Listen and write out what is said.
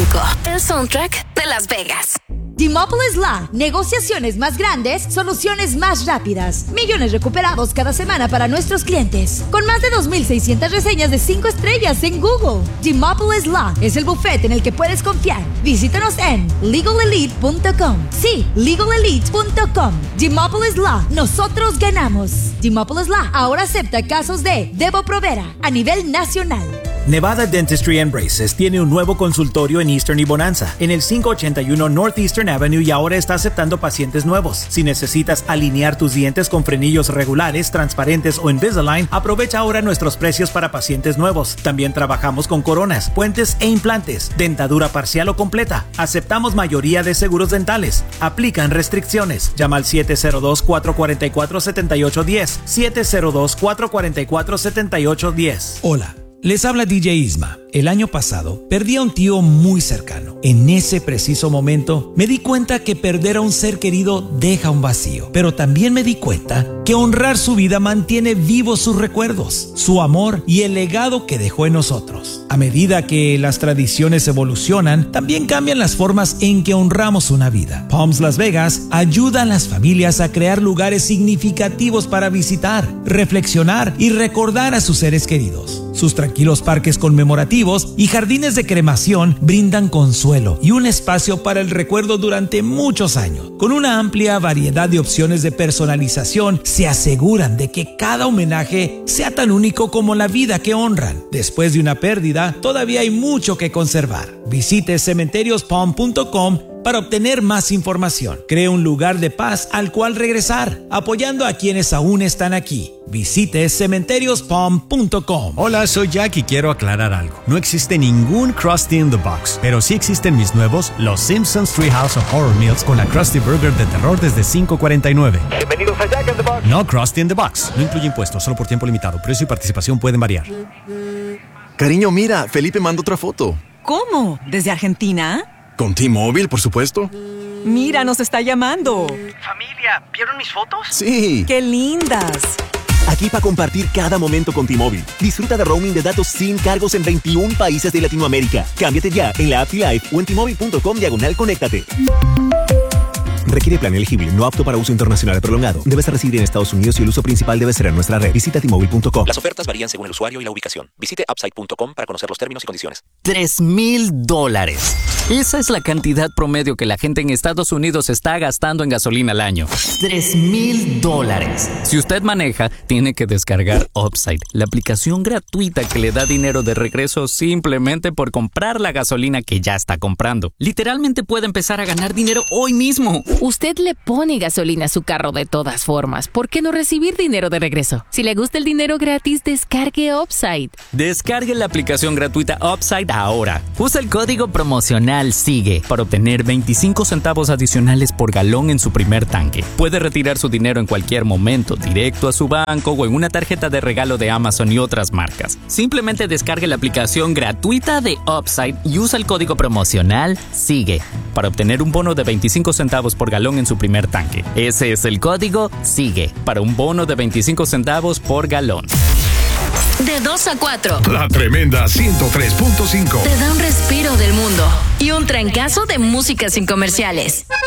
5, el soundtrack de Las Vegas. T-Mobile es la negociaciones más grandes, soluciones más rápidas. Millones recuperados cada semana para nuestros clientes. Con más de 2,600 reseñas de 5 estrellas en Google. T-Mobile es el buffet en el que puedes confiar. Visítanos en LegalElite.com. Sí, LegalElite.com. T-Mobile es la. Nosotros ganamos. T-Mobile es la. Ahora acepta casos de Devo Provera a nivel nacional. Nevada Dentistry and Braces tiene un nuevo consultorio en Eastern y Bonanza, en el 581 Northeastern Avenue, y ahora está aceptando pacientes nuevos. Si necesitas alinear tus dientes con frenillos regulares, transparentes o Invisalign, aprovecha ahora nuestros precios para pacientes nuevos. También trabajamos con coronas, puentes e implantes, dentadura parcial o completa. Aceptamos mayoría de seguros dentales. Aplican restricciones. Llama al 702-444-7810. 702-444-7810. Hola. Les habla DJ Isma. El año pasado perdí a un tío muy cercano. En ese preciso momento me di cuenta que perder a un ser querido deja un vacío. Pero también me di cuenta que honrar su vida mantiene vivos sus recuerdos, su amor y el legado que dejó en nosotros. A medida que las tradiciones evolucionan, también cambian las formas en que honramos una vida. Palms Las Vegas ayuda a las familias a crear lugares significativos para visitar, reflexionar y recordar a sus seres queridos. Sus tranquilos parques conmemorativos y jardines de cremación brindan consuelo y un espacio para el recuerdo durante muchos años. Con una amplia variedad de opciones de personalización, se aseguran de que cada homenaje sea tan único como la vida que honran. Después de una pérdida, todavía hay mucho que conservar. Visite cementeriospalm.com para obtener más información. Cree un lugar de paz al cual regresar, apoyando a quienes aún están aquí. Visite cementeriospalm.com. Hola, soy Jack y quiero aclarar algo. No existe ningún Krusty in the Box, pero sí existen mis nuevos Los Simpsons Treehouse of Horror Meals con la Krusty Burger de terror desde $5.49. Bienvenidos a Jack in the Box. No Krusty in the Box. No incluye impuestos, solo por tiempo limitado. Precio y participación pueden variar. Cariño, mira, Felipe manda otra foto. ¿Cómo? ¿Desde Argentina? Con T-Mobile, por supuesto. Mira, nos está llamando. Familia, ¿vieron mis fotos? Sí. ¡Qué lindas! Aquí para compartir cada momento con T-Mobile. Disfruta de roaming de datos sin cargos en 21 países de Latinoamérica. Cámbiate ya en la app T-Life o en T-Mobile.com/conéctate. Requiere plan elegible, no apto para uso internacional prolongado. Debes residir en Estados Unidos y el uso principal debe ser en nuestra red. Visita T-Mobile.com. Las ofertas varían según el usuario y la ubicación. Visite Upside.com para conocer los términos y condiciones. $3,000. Esa es la cantidad promedio que la gente en Estados Unidos está gastando en gasolina al año. $3,000. Si usted maneja, tiene que descargar Upside, la aplicación gratuita que le da dinero de regreso simplemente por comprar la gasolina que ya está comprando. Literalmente puede empezar a ganar dinero hoy mismo. Usted le pone gasolina a su carro de todas formas. ¿Por qué no recibir dinero de regreso? Si le gusta el dinero gratis, descargue Upside. Descargue la aplicación gratuita Upside ahora. Usa el código promocional SIGUE para obtener 25 centavos adicionales por galón en su primer tanque. Puede retirar su dinero en cualquier momento, directo a su banco o en una tarjeta de regalo de Amazon y otras marcas. Simplemente descargue la aplicación gratuita de Upside y usa el código promocional SIGUE para obtener un bono de 25 centavos por galón en su primer tanque. Ese es el código SIGUE para un bono de 25 centavos por galón. De 2 a 4. La tremenda 103.5. Te da un respiro del mundo y un trancazo de música sin comerciales.